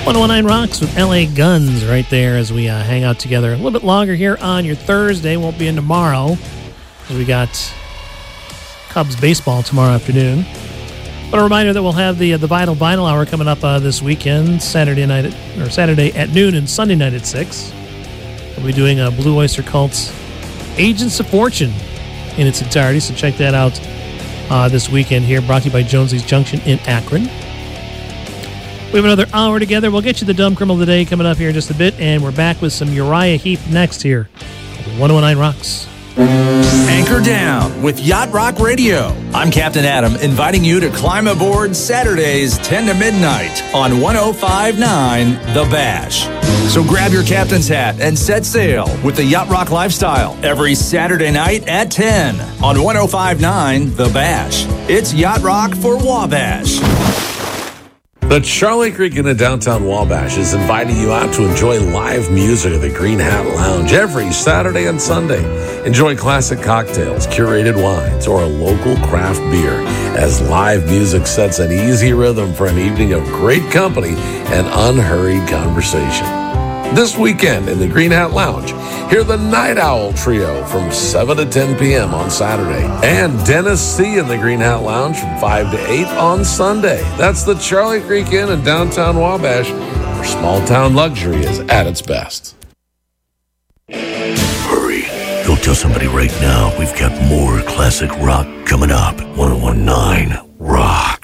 1019 Rocks with LA Guns right there as we hang out together a little bit longer here on your Thursday. Won't be in tomorrow. We got Cubs baseball tomorrow afternoon. But a reminder that we'll have the Vinyl Hour coming up this weekend, Saturday at noon and Sunday night at 6. We'll be doing Blue Oyster Cult's Agents of Fortune in its entirety, so check that out this weekend here, brought to you by Jonesy's Junction in Akron. We have another hour together. We'll get you the Dumb Criminal of the Day coming up here in just a bit, and we're back with some Uriah Heep next here on 1019 Rocks. Anchor down with Yacht Rock Radio. I'm Captain Adam, inviting you to climb aboard Saturdays 10 to midnight on 105.9 The Bash. So grab your captain's hat and set sail with the Yacht Rock lifestyle every Saturday night at 10 on 105.9 The Bash. It's Yacht Rock for Wabash. The Charlie Creek Inn in downtown Wabash is inviting you out to enjoy live music at the Green Hat Lounge every Saturday and Sunday. Enjoy classic cocktails, curated wines, or a local craft beer as live music sets an easy rhythm for an evening of great company and unhurried conversation. This weekend in the Green Hat Lounge, hear the Night Owl Trio from 7 to 10 p.m. on Saturday, and Dennis C. in the Green Hat Lounge from 5 to 8 on Sunday. That's the Charlie Creek Inn in downtown Wabash, where small-town luxury is at its best. Hurry. Go tell somebody right now we've got more classic rock coming up. 1019 Rocks.